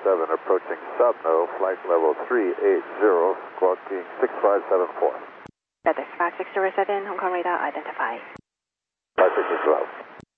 657 approaching Subno, flight level 380, squawking 6574. FedEx 5607, Hong Kong radar identified. 5612.